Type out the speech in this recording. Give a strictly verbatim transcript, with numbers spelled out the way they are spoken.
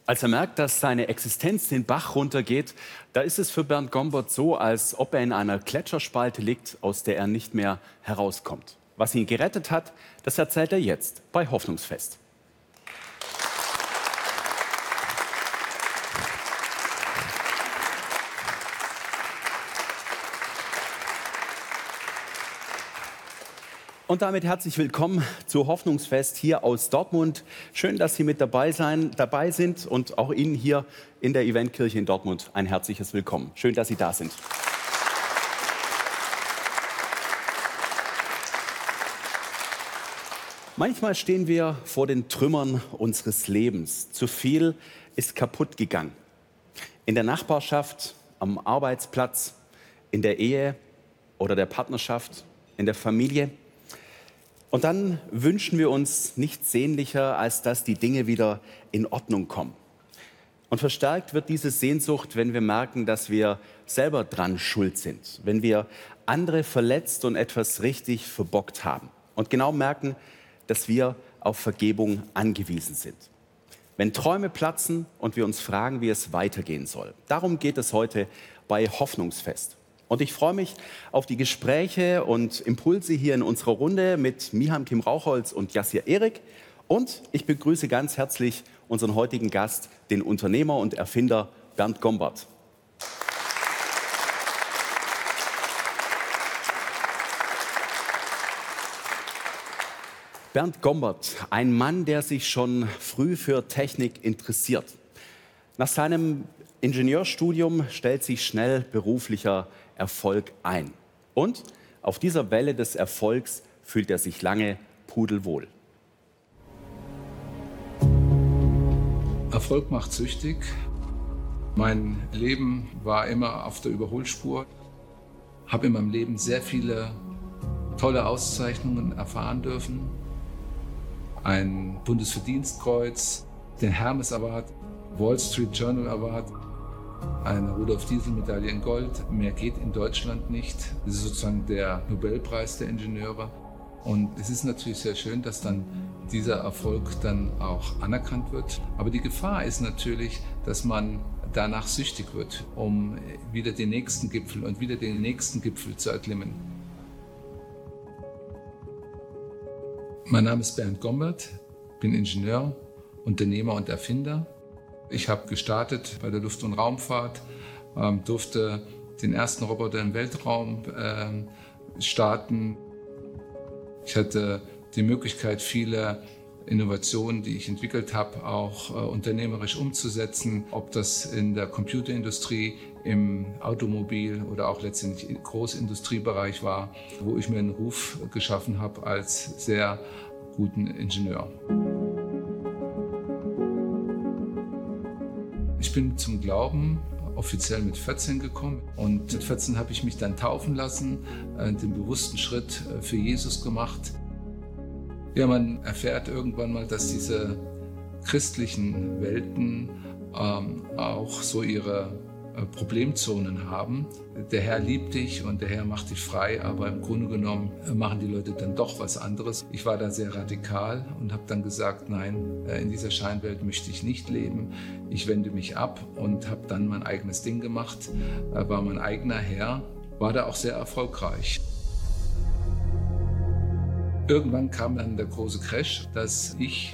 Als er merkt, dass seine Existenz den Bach runtergeht, da ist es für Bernd Gombert so, als ob er in einer Gletscherspalte liegt, aus der er nicht mehr herauskommt. Was ihn gerettet hat, das erzählt er jetzt bei Hoffnungsfest. Und damit herzlich willkommen zu Hoffnungsfest hier aus Dortmund. Schön, dass Sie mit dabei, sein, dabei sind und auch Ihnen hier in der Eventkirche in Dortmund ein herzliches Willkommen. Schön, dass Sie da sind. Manchmal stehen wir vor den Trümmern unseres Lebens. Zu viel ist kaputt gegangen. In der Nachbarschaft, am Arbeitsplatz, in der Ehe oder der Partnerschaft, in der Familie. Und dann wünschen wir uns nichts sehnlicher, als dass die Dinge wieder in Ordnung kommen. Und verstärkt wird diese Sehnsucht, wenn wir merken, dass wir selber dran schuld sind, wenn wir andere verletzt und etwas richtig verbockt haben und genau merken, dass wir auf Vergebung angewiesen sind. Wenn Träume platzen und wir uns fragen, wie es weitergehen soll. Darum geht es heute bei Hoffnungsfest. Und ich freue mich auf die Gespräche und Impulse hier in unserer Runde mit Miham Kim Rauchholz und Yassir Erik. Und ich begrüße ganz herzlich unseren heutigen Gast, den Unternehmer und Erfinder Bernd Gombert. Bernd Gombert, ein Mann, der sich schon früh für Technik interessiert. Nach seinem Ingenieurstudium stellt sich schnell beruflicher Erfolg ein. Und auf dieser Welle des Erfolgs fühlt er sich lange pudelwohl. Erfolg macht süchtig. Mein Leben war immer auf der Überholspur. Habe in meinem Leben sehr viele tolle Auszeichnungen erfahren dürfen. Ein Bundesverdienstkreuz, den Hermes Award, Wall Street Journal Award, eine Rudolf-Diesel-Medaille in Gold. Mehr geht in Deutschland nicht. Das ist sozusagen der Nobelpreis der Ingenieure. Und es ist natürlich sehr schön, dass dann dieser Erfolg dann auch anerkannt wird. Aber die Gefahr ist natürlich, dass man danach süchtig wird, um wieder den nächsten Gipfel und wieder den nächsten Gipfel zu erklimmen. Mein Name ist Bernd Gombert, bin Ingenieur, Unternehmer und Erfinder. Ich habe gestartet bei der Luft- und Raumfahrt, ähm, durfte den ersten Roboter im Weltraum ähm, starten. Ich hatte die Möglichkeit, viele Innovationen, die ich entwickelt habe, auch äh, unternehmerisch umzusetzen. Ob das in der Computerindustrie, im Automobil oder auch letztendlich im Großindustriebereich war, wo ich mir einen Ruf geschaffen habe als sehr guten Ingenieur. Ich bin zum Glauben offiziell mit vierzehn gekommen und mit vierzehn habe ich mich dann taufen lassen, den bewussten Schritt für Jesus gemacht. Ja, man erfährt irgendwann mal, dass diese christlichen Welten ähm, auch so ihre äh, Problemzonen haben. Der Herr liebt dich und der Herr macht dich frei, aber im Grunde genommen äh, machen die Leute dann doch was anderes. Ich war da sehr radikal und habe dann gesagt, nein, äh, in dieser Scheinwelt möchte ich nicht leben. Ich wende mich ab und habe dann mein eigenes Ding gemacht, äh, war mein eigener Herr, war da auch sehr erfolgreich. Irgendwann kam dann der große Crash, dass ich